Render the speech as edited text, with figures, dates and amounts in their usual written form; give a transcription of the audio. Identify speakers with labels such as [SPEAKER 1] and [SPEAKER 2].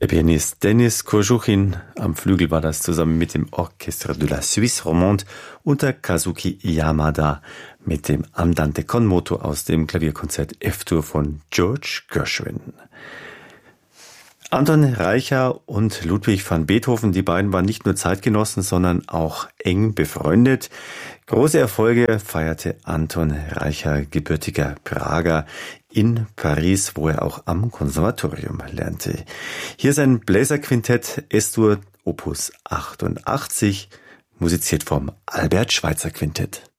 [SPEAKER 1] Der Pianist Denis Kojoukhin, am Flügel war das zusammen mit dem Orchestre de la Suisse Romande unter Kazuki Yamada mit dem Andante con moto aus dem Klavierkonzert F-Dur von George Gershwin. Anton Reicha und Ludwig van Beethoven, die beiden waren nicht nur Zeitgenossen, sondern auch eng befreundet. Große Erfolge feierte Anton Reicha, gebürtiger Prager, in Paris, wo er auch am Konservatorium lernte. Hier sein Bläserquintett S-Dur Opus 88, musiziert vom Albert Schweitzer Quintett.